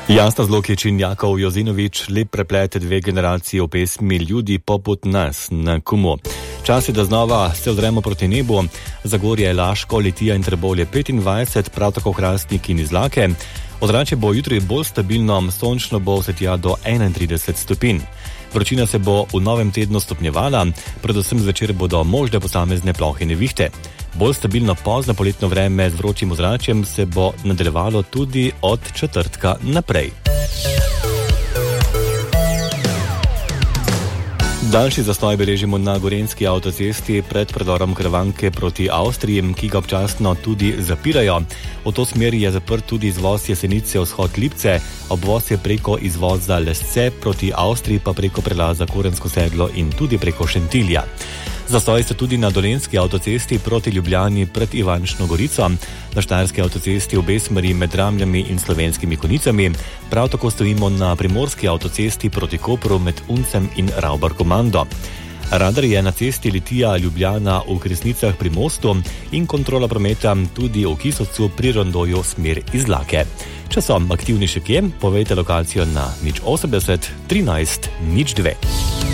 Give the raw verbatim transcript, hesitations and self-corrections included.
Jasna Zlokič in Jakov Jozinovič lep preplete dve generaciji v pesmi Ljudi poput nas na Kumu. Čas je, da znova se ozremo proti nebu. Zagorje, Laško, Litija in Trbovlje petindvajset, prav tako Hrastnik in Izlake. Ozračje bo jutri bolj stabilno, sončno bo vse tja do enaintrideset stopinj. Vročina se bo v novem tednu stopnjevala, predvsem zvečer bodo možne posamezne plohe nevihte. Bolj stabilno pozno poletno vreme z vročim ozračjem se bo nadaljevalo tudi od četrtka naprej. Daljši zastoj beležimo na Gorenjski avtocesti pred predorom Krvanke proti Avstriji, ki ga občasno tudi zapirajo. V to smer je zaprt tudi izvoz Jesenice vzhod Lipce, obvoz je preko izvoza Lesce proti Avstriji pa preko prelaza Korensko sedlo in tudi preko Šentilja. Zastoji so tudi na Dolenjski avtocesti proti Ljubljani pred Ivančno Gorico, na Štajerski avtocesti v obe smeri med Ramljami in Slovenskimi Konjicami, prav tako stojimo na Primorski avtocesti proti Kopru med Uncem in Ravbar Komando. Radar je na cesti Litija Ljubljana v Kresnicah pri mostu in kontrola prometa tudi v Kisovcu pri rondoju smer Izlake. Če so aktivni še kje, povejte lokacijo na nič osemdeset trinajst nič dve.